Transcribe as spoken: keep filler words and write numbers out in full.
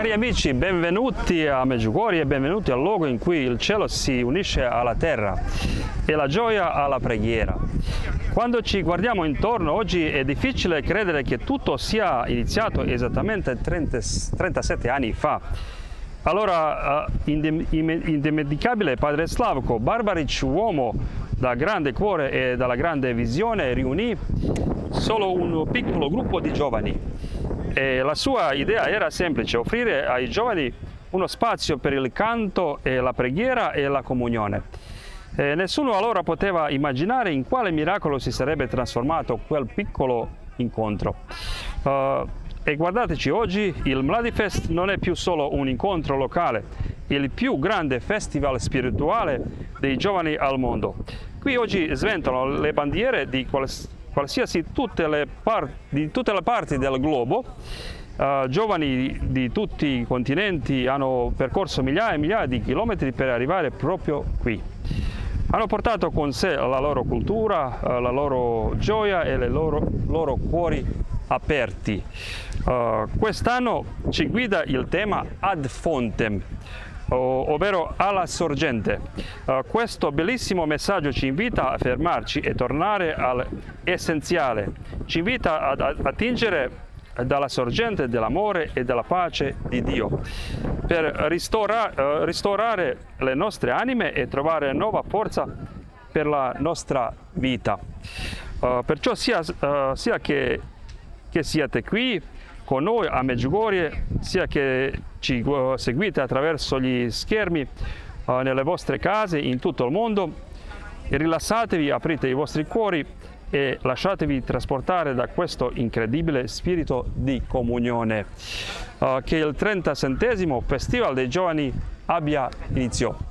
Cari amici, benvenuti a Medjugorje e benvenuti al luogo in cui il cielo si unisce alla terra e la gioia alla preghiera. Quando ci guardiamo intorno oggi è difficile credere che tutto sia iniziato esattamente trenta, trentasette anni fa. Allora, uh, indimenticabile padre Slavko Barbaric, uomo da grande cuore e dalla grande visione, riunì solo un piccolo gruppo di giovani. E la sua idea era semplice: offrire ai giovani uno spazio per il canto e la preghiera e la comunione. E nessuno allora poteva immaginare in quale miracolo si sarebbe trasformato quel piccolo incontro. Uh, e guardateci, oggi il Mladi Fest non è più solo un incontro locale, è il più grande festival spirituale dei giovani al mondo. Qui oggi sventano le bandiere di qualsiasi qualsiasi tutte le parti, di tutte le parti del globo. Uh, giovani di tutti i continenti hanno percorso migliaia e migliaia di chilometri per arrivare proprio qui. Hanno portato con sé la loro cultura, uh, la loro gioia e i loro, loro cuori aperti. Uh, quest'anno ci guida il tema Ad Fontem, ovvero alla sorgente. Uh, questo bellissimo messaggio ci invita a fermarci e tornare all'essenziale, ci invita ad attingere dalla sorgente dell'amore e della pace di Dio per ristora, uh, ristorare le nostre anime e trovare nuova forza per la nostra vita. Uh, perciò sia, uh, sia che, che siate qui con noi a Medjugorje, sia che ci seguite attraverso gli schermi uh, nelle vostre case in tutto il mondo, rilassatevi, aprite i vostri cuori e lasciatevi trasportare da questo incredibile spirito di comunione uh, che il trentasettesimo Festival dei Giovani abbia inizio.